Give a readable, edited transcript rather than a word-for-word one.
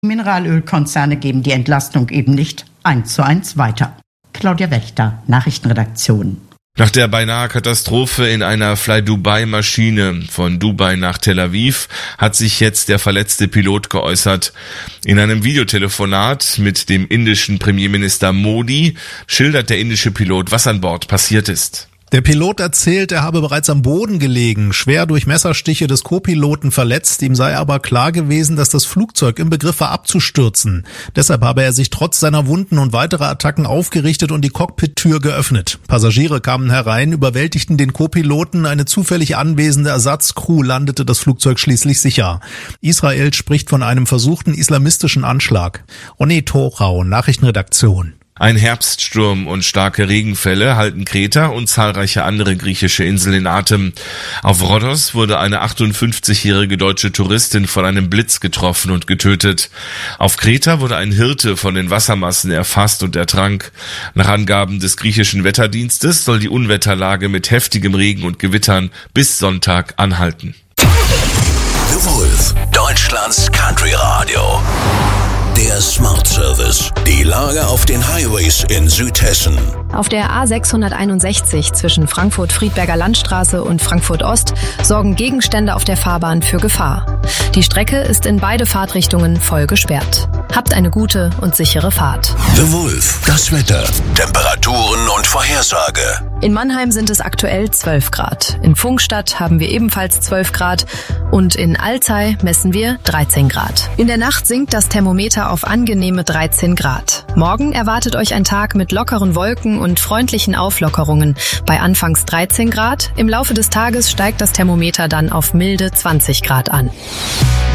Mineralölkonzerne geben die Entlastung eben nicht 1:1 weiter. Claudia Wächter, Nachrichtenredaktion. Nach der beinahe Katastrophe in einer Fly-Dubai-Maschine von Dubai nach Tel Aviv hat sich jetzt der verletzte Pilot geäußert. In einem Videotelefonat mit dem indischen Premierminister Modi schildert der indische Pilot, was an Bord passiert ist. Der Pilot erzählt, er habe bereits am Boden gelegen, schwer durch Messerstiche des Co-Piloten verletzt. Ihm sei aber klar gewesen, dass das Flugzeug im Begriff war abzustürzen. Deshalb habe er sich trotz seiner Wunden und weiterer Attacken aufgerichtet und die Cockpit-Tür geöffnet. Passagiere kamen herein, überwältigten den Co-Piloten. Eine zufällig anwesende Ersatzcrew landete das Flugzeug schließlich sicher. Israel spricht von einem versuchten islamistischen Anschlag. Ronny Thorau, Nachrichtenredaktion. Ein Herbststurm und starke Regenfälle halten Kreta und zahlreiche andere griechische Inseln in Atem. Auf Rhodos wurde eine 58-jährige deutsche Touristin von einem Blitz getroffen und getötet. Auf Kreta wurde ein Hirte von den Wassermassen erfasst und ertrank. Nach Angaben des griechischen Wetterdienstes soll die Unwetterlage mit heftigem Regen und Gewittern bis Sonntag anhalten. The Wolf, Deutschlands Country Radio. Der Smart Service. Die Lage auf den Highways in Südhessen. Auf der A661 zwischen Frankfurt-Friedberger Landstraße und Frankfurt-Ost sorgen Gegenstände auf der Fahrbahn für Gefahr. Die Strecke ist in beide Fahrtrichtungen voll gesperrt. Habt eine gute und sichere Fahrt. The Wolf, das Wetter, Temperaturen und Vorhersage. In Mannheim sind es aktuell 12 Grad. In Pfungstadt haben wir ebenfalls 12 Grad und in Alzey messen wir 13 Grad. In der Nacht sinkt das Thermometer auf angenehme 13 Grad. Morgen erwartet euch ein Tag mit lockeren Wolken und freundlichen Auflockerungen. Bei anfangs 13 Grad, im Laufe des Tages steigt das Thermometer dann auf milde 20 Grad an.